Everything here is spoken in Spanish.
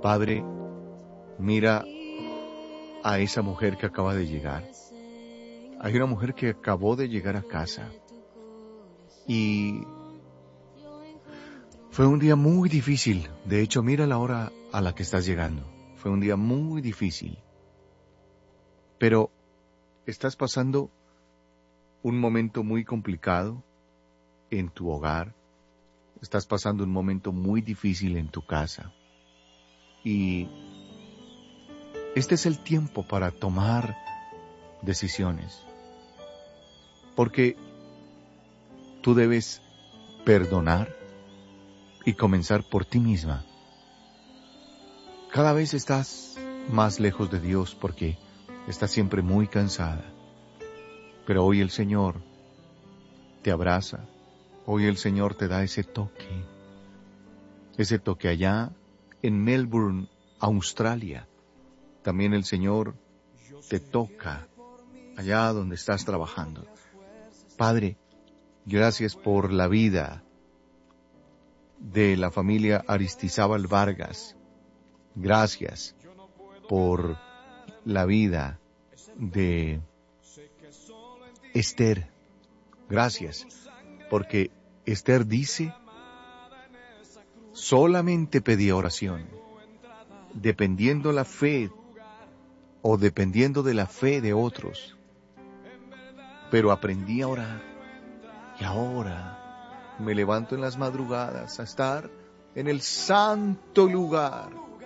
Padre, mira a esa mujer que acaba de llegar. Hay una mujer que acabó de llegar a casa y fue un día muy difícil. De hecho, mira la hora a la que estás llegando. Fue un día muy difícil. Pero estás pasando un momento muy complicado en tu hogar. Estás pasando un momento muy difícil en tu casa. Y este es el tiempo para tomar decisiones. Porque tú debes perdonar y comenzar por ti misma. Cada vez estás más lejos de Dios porque estás siempre muy cansada. Pero hoy el Señor te abraza. Hoy el Señor te da ese toque. Ese toque allá en Melbourne, Australia. También el Señor te toca allá donde estás trabajando. Padre, gracias por la vida de la familia Aristizábal Vargas. Gracias por la vida de Esther. Gracias, porque Esther dice, solamente pedía oración, dependiendo la fe o dependiendo de la fe de otros. Pero aprendí a orar y ahora me levanto en las madrugadas a estar en el santo lugar